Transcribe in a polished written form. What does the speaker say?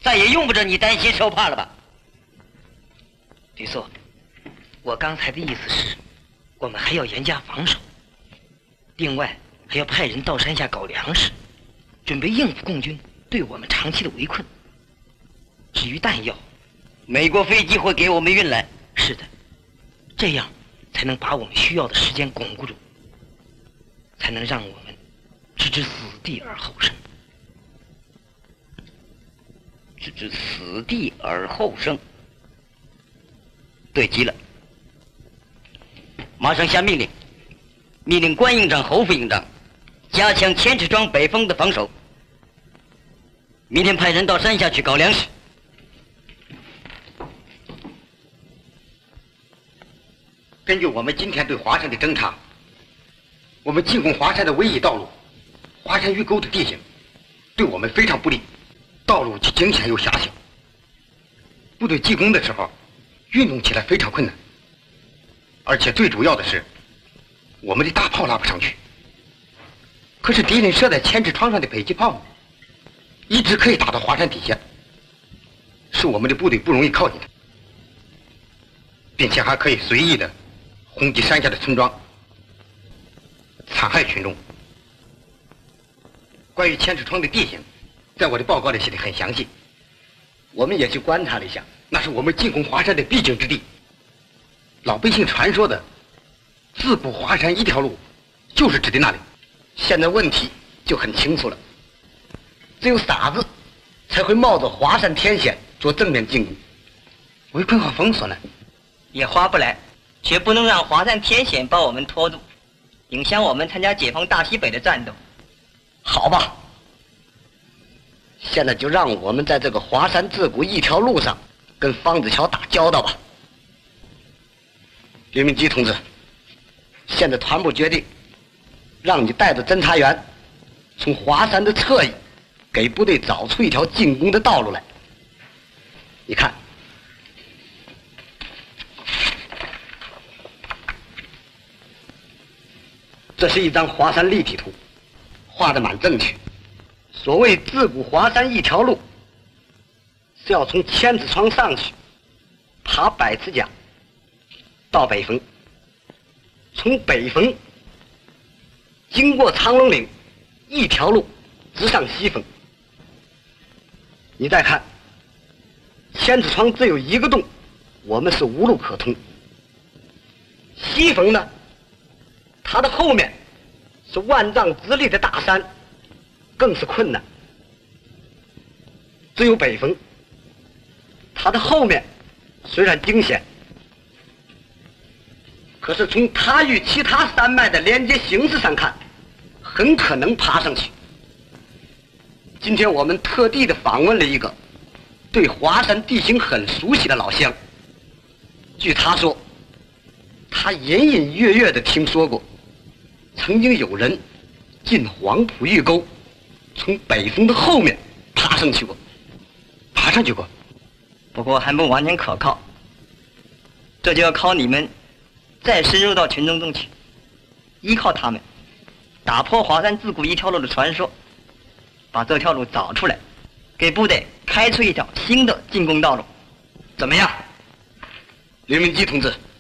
再也用不着你担心受怕了吧？ 吕硕，我刚才的意思是，我们还要严加防守，另外还要派人到山下搞粮食，准备应付共军对我们长期的围困。至于弹药， 美国飞机会给我们运来。 是的，这样才能把我们需要的时间巩固住，才能让我们置之死地而后生。 置之死地而后生，对极了。马上下命令，命令关营长、侯副营长加强千尺庄北峰的防守。明天派人到山下去搞粮食。 根据我们今天对华山的侦查，我们进攻华山的唯一道路——华山峪沟的地形，对我们非常不利，道路既惊险又狭小。部队进攻的时候，运动起来非常困难，而且最主要的是，我们的大炮拉不上去。可是敌人设在千尺窗上的迫击炮，一直可以打到华山底下，使我们的部队不容易靠近它，并且还可以随意的轰击山下的村庄，残害群众。关于千尺窗的地形，在我的报告里写得很详细，我们也去观察了一下，那是我们进攻华山的必经之地。老百姓传说的自古华山一条路，就是指的那里。现在问题就很清楚了，只有傻子才会冒着华山天险做正面进攻，围困和封锁呢， 也划不来。绝不能让华山天险把我们拖住，影响我们参加解放大西北的战斗。 好吧，现在就让我们在这个华山自古一条路上跟方子桥打交道吧。刘明基同志，现在团部决定让你带着侦察员从华山的侧翼给部队找出一条进攻的道路来。你看，这是一张华山立体图，画得蛮正确。所谓自古华山一条路，是要从千子窗上去，爬百尺甲，到北峰，从北峰经过长龙岭，一条路直上西峰。你再看，千子窗只有一个洞，我们是无路可通。西峰呢，它的后面是万丈直立的大山，更是困难。只有北峰，它的后面虽然惊险，可是从它与其他山脉的连接形势上看，很可能爬上去。今天我们特地的访问了一个对华山地形很熟悉的老乡，据他说，他隐隐约约的听说过曾经有人进黄埔峪沟，从北峰的后面爬上去过。 不过还不完全可靠，这就要靠你们再深入到群众中去，依靠他们打破华山自古一条路的传说，把这条路找出来，给部队开出一条新的进攻道路，怎么样？ 刘明基同志，